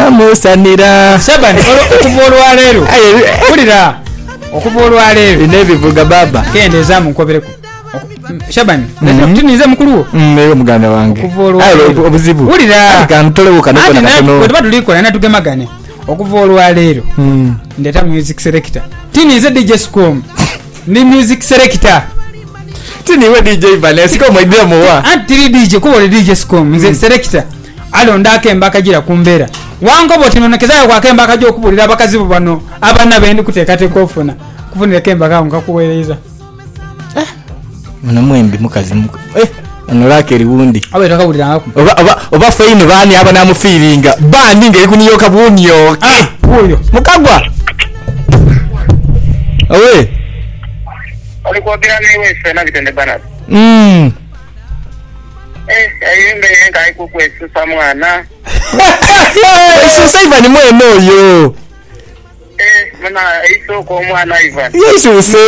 namusanira Shabani okuvoolwa leero kulira okuvoolwa leero nebivuga baba kendeza munkobereko Shabani tinize mukuluwo mmeyo muganda wange obuzibu kulira kantolebuka nokona katono bwe tulikola na tugemagane okuvoolwa leero ndeta music selector tinize DJ Scom ni music selector tiniwe DJ Vanessa ko mwidira mowa antiri DJ ko DJ Scom nze selector alonda akembaka gira kumbera wango botinonekeza kwa kembaka jo kubulira abakazi bano abana bendi kutekate kofuna kufunira kembaka ngakuweereza muna mwembi mukazi onolake riwundi abe takabulira ngako oba fine bani aba namufiringa bani ngeri kuniyoka bunyo huyo mukagwa owe alikuwa bila niwe sana vitende bana ayimbe yenga ayikukwesusa mwana eso saiva ni mwene oyo mana isoko mwana Ivan yesu se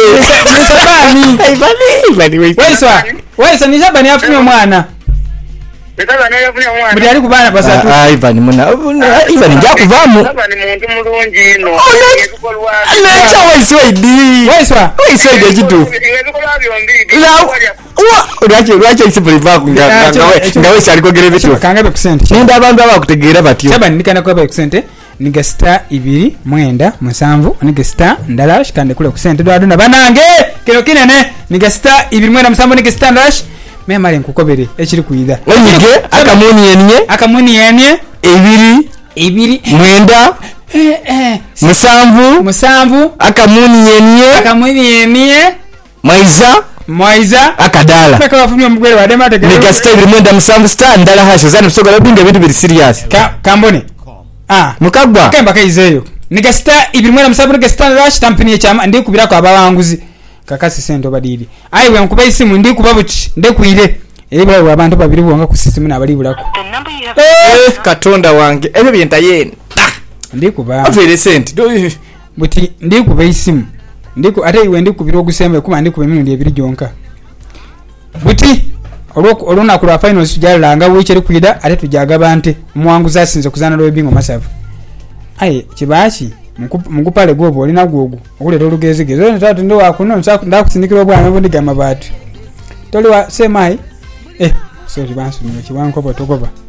Ivan wewe ni Shabani afunye mwana betaba nayo afunye mwana muri ari kubana basatu Ivan muna Ivan njakuvamu Shabani muntu mulungi no yezukolwa lecha weiswe de kitu yezukolwa byombidi lwache isipuli vaku ngawe shaliko gere bitu kangabe kusente nenda abantu abakutegeera batyo Shabani nikana kwa kusente niga star 2 mwenda musanvu niga star ndala shikande kule kusente dwaduna banange kino kinene niga star 2 mwenda musanvu niga star ndash memale nkukobere ekiri kuida onyige akamuni yenye 2 mwenda musanvu akamuni yenye Maiza akadala peka wafumye mugwere wadema tegere niga star 2 mwenda musanvu star ndala hasho zani msogola binge bintu biri serious kambone mukagwa kemba kaizeyo niga star 2 mwenda musanvu niga star ndash tampini echama ndi kubira kwa abawanguzi kakasi sento badidi aiwe nkuba isimu ndi kuba buti ndekuire ebwa abantu babiri buwanga ku system na bali bulako katonda wange ebyo byenta yene ndi kuba afere sent buti ndi kuba isimu ndiko ate iwe ndi kubira ogusembe kuma ndi kuba emirundi ebiri jonka buti olona kulwa finals jalanga wicheri kuida ate tujaga bante muwanguza asinze kuzana lwebingo masavu aye kibachi mukupale gobo olina gogo okuleta olugezigeze ntatu ndo wakuno ndakusindikira obwana obundi gamabatu toli wa semai sorry bansu ni kiwanko botogoba